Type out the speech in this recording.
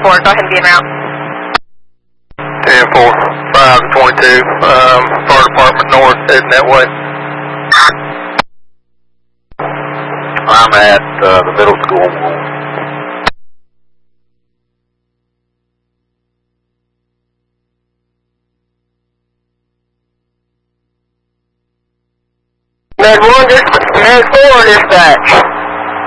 10-4, go ahead and be en route. 10-4, 5-22, fire department north, heading that way. I'm at the middle school. Med 1, Med 4, dispatch.